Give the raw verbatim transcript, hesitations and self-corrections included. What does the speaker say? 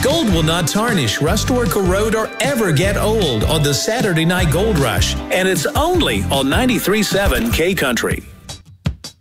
Gold will not tarnish, rust, or corrode, or ever get old on the Saturday Night Gold Rush. And it's only on ninety-three point seven K Country.